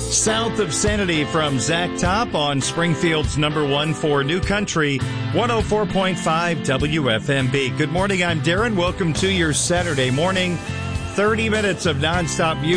South of Sanity from Zach Top on Springfield's number one for New Country, 104.5 WFMB. Good morning, I'm Darren. Welcome to your Saturday morning. 30 minutes of nonstop music.